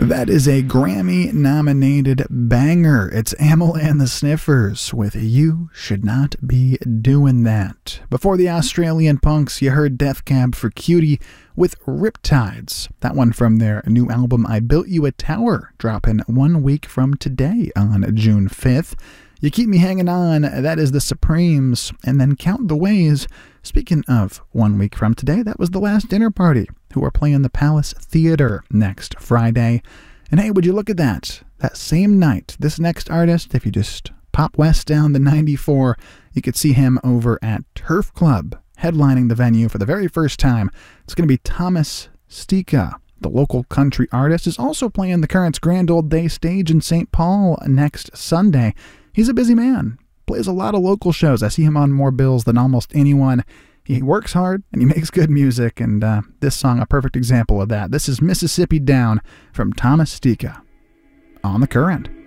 That is a Grammy-nominated banger. It's Amyl and the Sniffers with You Should Not Be Doing That. Before the Australian punks, you heard Death Cab for Cutie with Riptides. That one from their new album, I Built You a Tower, dropping 1 week from today on June 5th. You Keep Me Hanging On, that is the Supremes, and then Count the Ways. Speaking of 1 week from today, that was The Last Dinner Party, who are playing the Palace Theater next Friday. And hey, would you look at that? That same night, this next artist, if you just pop west down the 94, you could see him over at Turf Club, headlining the venue for the very first time. It's going to be Thomas Stika. The local country artist is also playing the Currents Grand Old Day stage in St. Paul next Sunday. He's a busy man, plays a lot of local shows. I see him on more bills than almost anyone. He works hard and he makes good music, and this song a perfect example of that. This is Mississippi Down from Thomas Stika on The Current.